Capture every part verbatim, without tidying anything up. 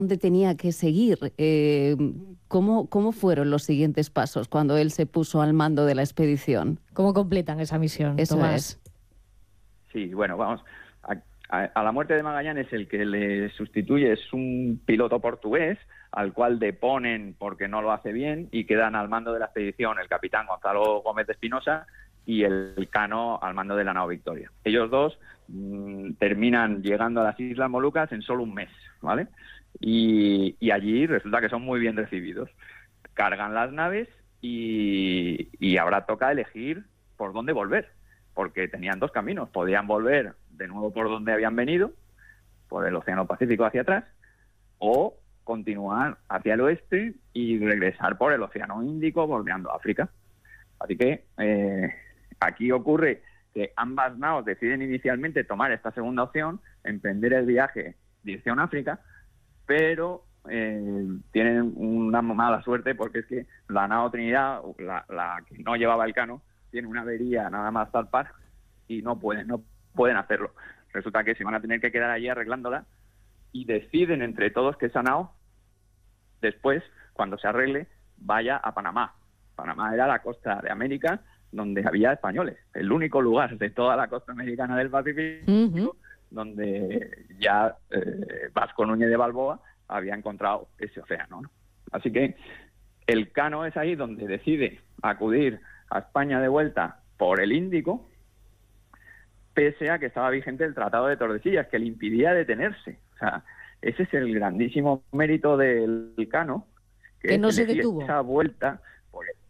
dónde tenía que seguir. Eh, ¿cómo, ¿Cómo fueron los siguientes pasos cuando él se puso al mando de la expedición? ¿Cómo completan esa misión, Eso Tomás? es. Sí, bueno, vamos. A, a, a la muerte de Magallanes, el que le sustituye es un piloto portugués al cual deponen porque no lo hace bien y quedan al mando de la expedición el capitán Gonzalo Gómez de Espinosa y el Cano al mando de la nao Victoria. Ellos dos mmm, terminan llegando a las Islas Molucas en solo un mes, ¿vale? Y, y allí resulta que son muy bien recibidos. Cargan las naves y, y ahora toca elegir por dónde volver, porque tenían dos caminos. Podían volver de nuevo por donde habían venido, por el Océano Pacífico hacia atrás, o continuar hacia el oeste y regresar por el Océano Índico, bordeando África. Así que eh, aquí ocurre que ambas naos deciden inicialmente tomar esta segunda opción, emprender el viaje dirección África, pero eh, tienen una mala suerte porque es que la nao Trinidad, la, la que no llevaba el Cano, tiene una avería nada más zarpar y no pueden, no pueden hacerlo. Resulta que se van a tener que quedar allí arreglándola y deciden entre todos que esa nao, después, cuando se arregle, vaya a Panamá. Panamá era la costa de América donde había españoles, el único lugar de toda la costa americana del Pacífico uh-huh. donde ya eh, Vasco Núñez de Balboa había encontrado ese océano, ¿no? Así que el Cano es ahí donde decide acudir a España de vuelta por el Índico, pese a que estaba vigente el Tratado de Tordesillas, que le impidía detenerse. O sea, ese es el grandísimo mérito del Cano, que, que no es se elegir detuvo. esa vuelta por el...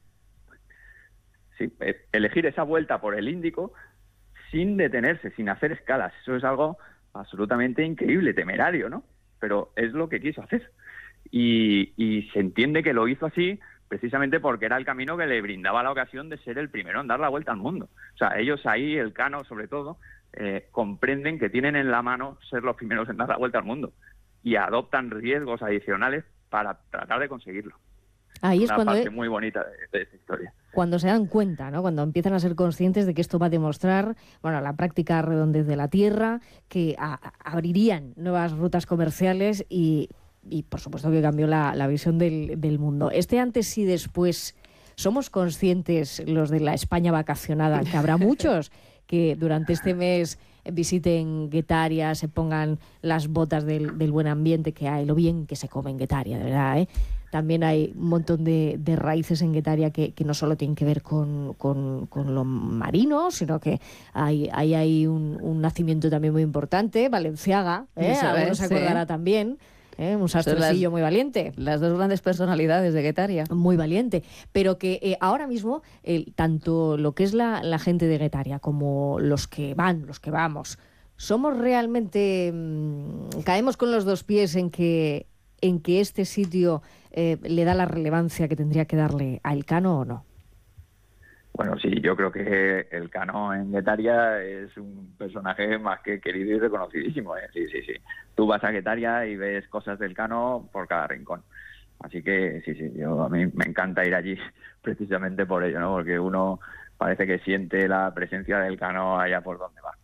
sí, elegir esa vuelta por el Índico sin detenerse, sin hacer escalas. Eso es algo absolutamente increíble, temerario, ¿no? Pero es lo que quiso hacer. Y, y se entiende que lo hizo así precisamente porque era el camino que le brindaba la ocasión de ser el primero en dar la vuelta al mundo. O sea, ellos ahí, el Cano sobre todo, eh, comprenden que tienen en la mano ser los primeros en dar la vuelta al mundo y adoptan riesgos adicionales para tratar de conseguirlo. Ahí es una cuando parte es, muy bonita de, de esta historia. Cuando se dan cuenta, ¿no? Cuando empiezan a ser conscientes de que esto va a demostrar, bueno, la práctica redondez de la tierra, que a, a, abrirían nuevas rutas comerciales y, y por supuesto que cambió la, la visión del, del mundo. Este antes y después, ¿somos conscientes los de la España vacacionada que habrá muchos que durante este mes visiten Guetaria, se pongan las botas del, del buen ambiente que hay, lo bien que se come en Guetaria, de verdad, ¿eh? También hay un montón de, de raíces en Guetaria que, que no solo tienen que ver con, con, con lo marino, sino que hay, hay, hay un, un nacimiento también muy importante, Valenciaga, ¿eh? Alguno se acordará sí. también. ¿Eh? Un sastrecillo muy valiente. Las dos grandes personalidades de Guetaria. Muy valiente. Pero que eh, ahora mismo, eh, tanto lo que es la, la gente de Guetaria como los que van, los que vamos, somos realmente... Mmm, caemos con los dos pies en que, en que este sitio eh, le da la relevancia que tendría que darle a Elcano, ¿o no? Bueno, sí, yo creo que el Cano en Guetaria es un personaje más que querido y reconocidísimo, ¿eh? Sí, sí, sí. Tú vas a Guetaria y ves cosas del Cano por cada rincón. Así que sí, sí, yo a mí me encanta ir allí precisamente por ello, ¿no? Porque uno parece que siente la presencia del Cano allá por donde va.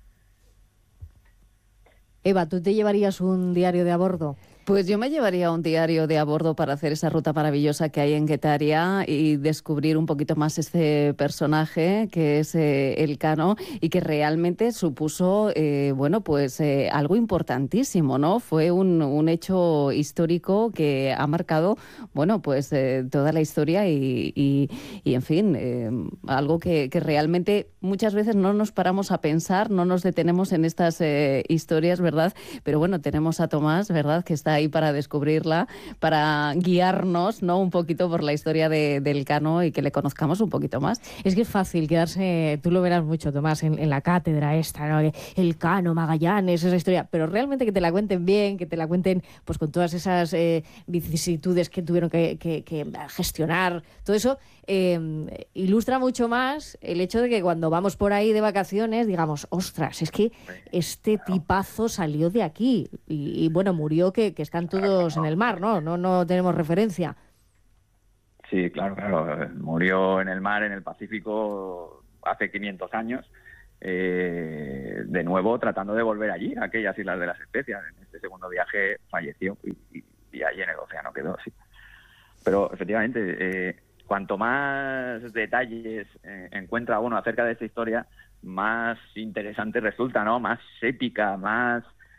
Eva, ¿tú te llevarías un diario de a bordo? Pues yo me llevaría un diario de a bordo para hacer esa ruta maravillosa que hay en Guetaria y descubrir un poquito más este personaje que es eh, Elcano y que realmente supuso, eh, bueno, pues eh, algo importantísimo, ¿no? Fue un, un hecho histórico que ha marcado, bueno, pues eh, toda la historia y, y, y en fin, eh, algo que, que realmente muchas veces no nos paramos a pensar, no nos detenemos en estas eh, historias, ¿verdad? Pero bueno, tenemos a Tomás, ¿verdad?, que está ahí para descubrirla, para guiarnos, ¿no?, un poquito por la historia de, del Cano y que le conozcamos un poquito más. Es que es fácil quedarse, tú lo verás mucho, Tomás, en, en la cátedra esta, ¿no?, el Cano, Magallanes, esa historia, pero realmente que te la cuenten bien, que te la cuenten pues con todas esas eh, vicisitudes que tuvieron que, que, que gestionar, todo eso eh, ilustra mucho más el hecho de que cuando vamos por ahí de vacaciones digamos, ostras, es que este tipazo salió de aquí y, y bueno, murió que, que están todos en el mar, ¿no? No, no tenemos referencia. Sí, claro, claro. Murió en el mar, en el Pacífico, hace quinientos años. eh, de nuevo tratando de volver allí, a aquellas Islas de las Especias. En este segundo viaje falleció y, y, y allí en el océano quedó, sí. Pero efectivamente, eh, cuanto más detalles eh, encuentra uno acerca de esta historia, más interesante resulta, ¿no? Más épica, más